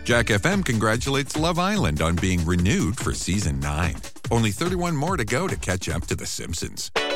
Jack FM congratulates Love Island on being renewed for season 9. Only 31 more to go to catch up to The Simpsons.